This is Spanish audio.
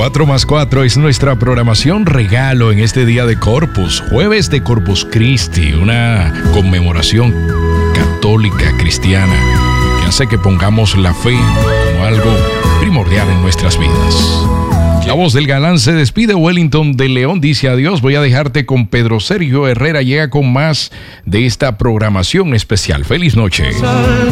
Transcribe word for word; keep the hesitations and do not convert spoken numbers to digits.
cuatro más cuatro es nuestra programación regalo en este día de Corpus, jueves de Corpus Christi, una conmemoración católica cristiana que hace que pongamos la fe como algo primordial en nuestras vidas. La voz del galán se despide. Wellington de León dice adiós. Voy a dejarte con Pedro Sergio Herrera. Llega con más de esta programación especial. Feliz noche.